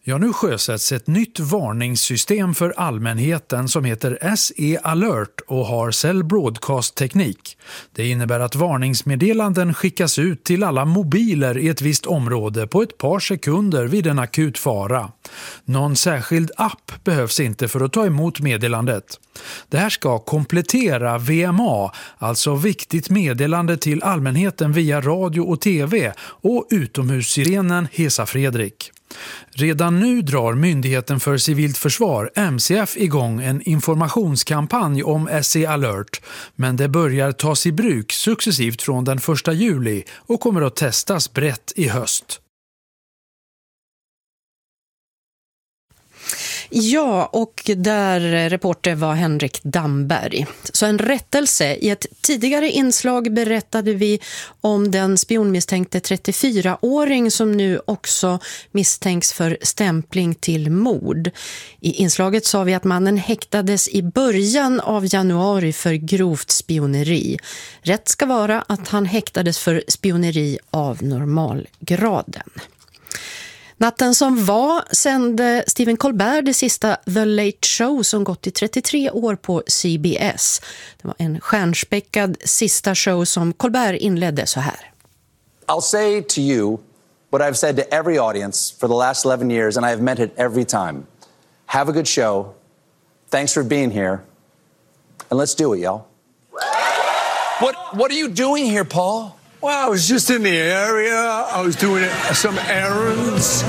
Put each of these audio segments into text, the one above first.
Ja, nu sjösätts ett nytt varningssystem för allmänheten som heter SE Alert och har Cell Broadcast-teknik. Det innebär att varningsmeddelanden skickas ut till alla mobiler i ett visst område på ett par sekunder vid en akut fara. Någon särskild app behövs inte för att ta emot meddelandet. Det här ska komplettera VMA, alltså viktigt meddelande till allmänheten via radio och tv, och utomhussirenen Hesa Fredrik. Redan nu drar Myndigheten för civilt försvar, MCF, igång en informationskampanj om SE Alert, men det börjar tas i bruk successivt från den 1 juli och kommer att testas brett i höst. Ja, och där reporter var Henrik Damberg. Så en rättelse. I ett tidigare inslag berättade vi om den spionmisstänkte 34-åring som nu också misstänks för stämpling till mord. I inslaget sa vi att mannen häktades i början av januari för grovt spioneri. Rätt ska vara att han häktades för spioneri av normalgraden. Natten som var sände Stephen Colbert det sista The Late Show som gått i 33 år på CBS. Det var en stjärnspäckad sista show som Colbert inledde så här. I'll say to you what I've said to every audience for the last 11 years, and I have meant it every time. Have a good show. Thanks for being here. And let's do it, y'all. What are you doing here, Paul? Well, I was just in the area. I was doing some errands.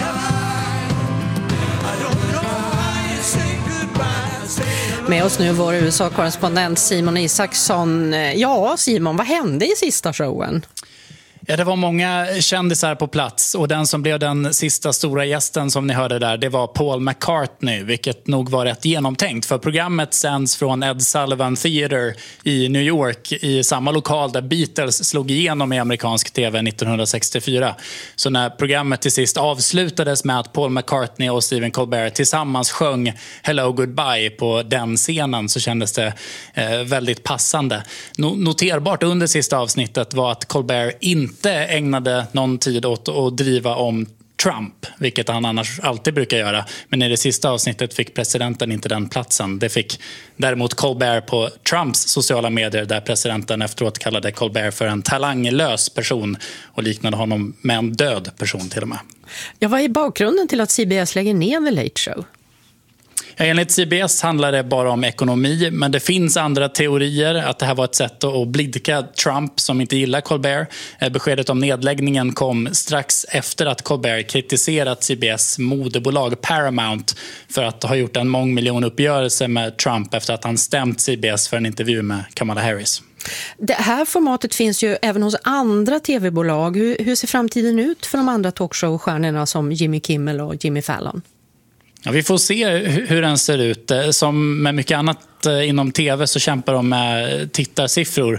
Med oss nu vår USA-korrespondent Simon Isaksson. Ja, Simon, vad hände i sista showen? Ja, det var många kändisar på plats och den som blev den sista stora gästen som ni hörde där, det var Paul McCartney, vilket nog var rätt genomtänkt, för programmet sänds från Ed Sullivan Theater i New York, i samma lokal där Beatles slog igenom i amerikansk tv 1964. Så när programmet till sist avslutades med att Paul McCartney och Stephen Colbert tillsammans sjöng Hello Goodbye på den scenen, så kändes det väldigt passande. Noterbart under sista avsnittet var att Colbert inte ägnade någon tid åt att driva om Trump, vilket han annars alltid brukar göra. Men i det sista avsnittet fick presidenten inte den platsen. Det fick däremot Colbert på Trumps sociala medier, där presidenten efteråt kallade Colbert för en talanglös person och liknade honom med en död person till och med. Ja, vad är bakgrunden till att CBS lägger ner The Late Show? Ja, enligt CBS handlar det bara om ekonomi, men det finns andra teorier att det här var ett sätt att blidka Trump som inte gillar Colbert. Beskedet om nedläggningen kom strax efter att Colbert kritiserat CBS moderbolag Paramount för att ha gjort en mångmiljonuppgörelse med Trump efter att han stämt CBS för en intervju med Kamala Harris. Det här formatet finns ju även hos andra tv-bolag. Hur ser framtiden ut för de andra talkshow-stjärnorna som Jimmy Kimmel och Jimmy Fallon? Ja, vi får se hur den ser ut. Som med mycket annat inom tv så kämpar de med tittarsiffror.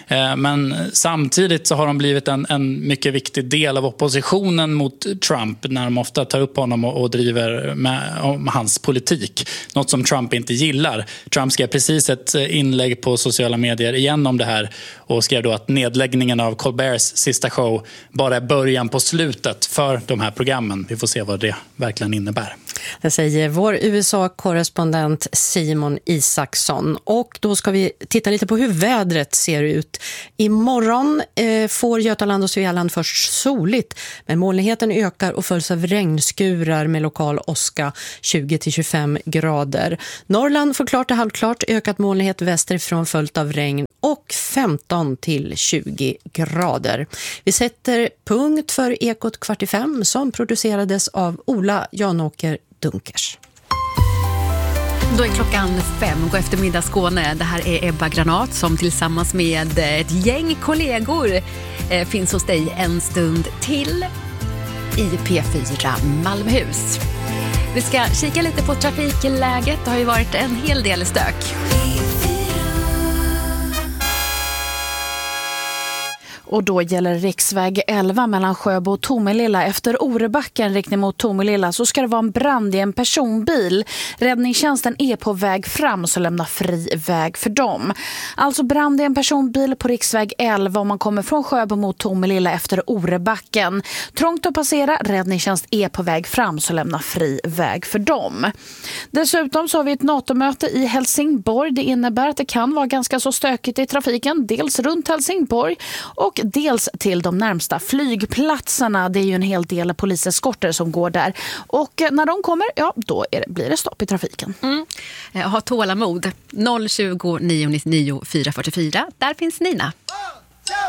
Men samtidigt så har de blivit en mycket viktig del av oppositionen mot Trump när de ofta tar upp honom och driver med hans politik. Något som Trump inte gillar. Trump skrev precis ett inlägg på sociala medier igen om det här och skrev då att nedläggningen av Colberts sista show bara är början på slutet för de här programmen. Vi får se vad det verkligen innebär. Det säger vår USA-korrespondent Simon Isaksson. Och då ska vi titta lite på hur vädret ser ut. Imorgon får Götaland och Svealand först soligt, men molnigheten ökar och följs av regnskurar med lokal åska 20-25 grader. Norrland får klart och halvklart, ökat molnighet västerifrån följt av regn och 15-20 grader. Vi sätter punkt för Ekot 45 som producerades av Ola Janåker Dunkers. Då är klockan 5, god eftermiddag Skåne. Det här är Ebba Granat som tillsammans med ett gäng kollegor finns hos dig en stund till i P4 Malmöhus. Vi ska kika lite på trafikläget. Det har ju varit en hel del stök. Och då gäller riksväg 11 mellan Sjöbo och Tomelilla. Efter Orebacken riktning mot Tomelilla så ska det vara en brand i en personbil. Räddningstjänsten är på väg fram, så lämna fri väg för dem. Alltså brand i en personbil på riksväg 11 om man kommer från Sjöbo mot Tomelilla efter Orebacken. Trångt att passera, räddningstjänst är på väg fram, så lämna fri väg för dem. Dessutom så har vi ett NATO-möte i Helsingborg. Det innebär att det kan vara ganska så stökigt i trafiken. Dels runt Helsingborg och dels till de närmsta flygplatserna. Det är ju en hel del poliseskorter som går där. Och när de kommer, ja då blir det stopp i trafiken. Ha tålamod. 020 999 444. Där finns Nina.